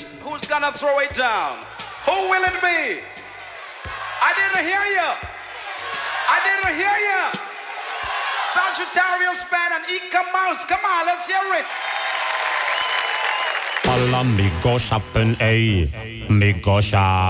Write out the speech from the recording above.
who's gonna throw it down? Who will it be? I didn't hear you. I didn't hear you. Sagittarius Band and Ika Mouse. Come on, let's hear it. Alla mig gå shoppen, ey. Mig gå shop.